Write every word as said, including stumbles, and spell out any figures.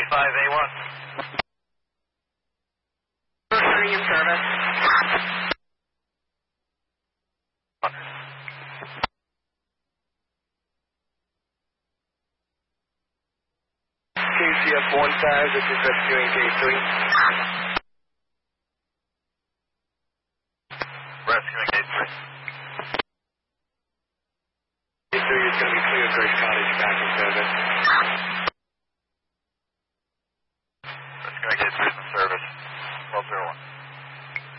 twenty-five A one. Three in service. K C F one five, this is rescuing K three. Rescuing K three. K three is going to be clear, Grace Cottage back in service.